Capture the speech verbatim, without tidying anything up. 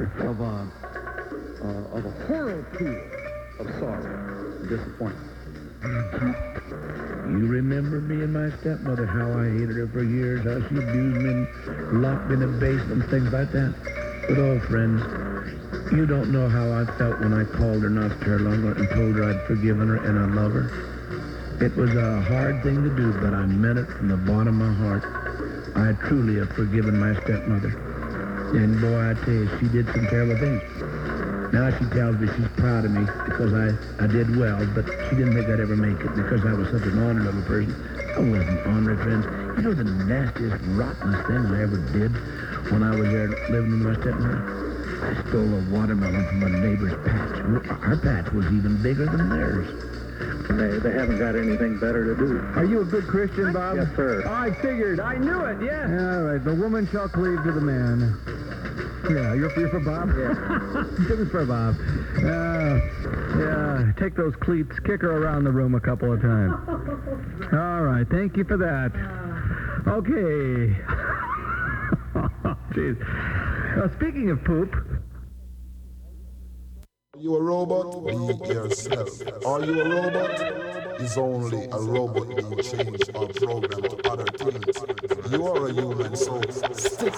of a, uh, of a whirlpool of sorrow and disappointment. You remember me and my stepmother, how I hated her for years, how she abused me and locked me in a basement, things like that. But oh, friends, you don't know how I felt when I called her not to her longer and told her I'd forgiven her and I love her. It was a hard thing to do, but I meant it from the bottom of my heart. I truly have forgiven my stepmother. And boy, I tell you, she did some terrible things. Now she tells me she's proud of me because I, I did well, but she didn't think I'd ever make it because I was such an honored little person. I wasn't honored, friends. You know the nastiest, rottenest thing I ever did when I was there living with my stepmother? I stole a watermelon from a neighbor's patch. Our patch was even bigger than theirs. They, they haven't got anything better to do. Are you a good Christian, Bob? Yes, sir. I figured. I knew it, yes. All right, the woman shall cleave to the man. Yeah, you're, you're for Bob? Yeah. This is for Bob. Uh, yeah, take those cleats, kick her around the room a couple of times. All right, thank you for that. Okay. Jeez. Now, speaking of poop... Are you a robot? Be yourself. Are you a robot? Is only a robot being changed or programmed to other things. You are a human, so stick